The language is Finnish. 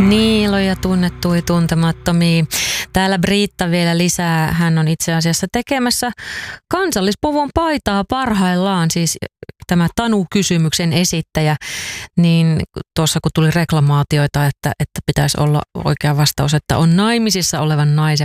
Niiloja tunnettuja tuntemattomia. Täällä Britta vielä lisää. Hän on itse asiassa tekemässä Kansallispuvun paitaa parhaillaan, siis tämä Tanu-kysymyksen esittäjä. Niin tuossa kun tuli reklamaatioita, että pitäisi olla oikea vastaus, että on naimisissa olevan naisen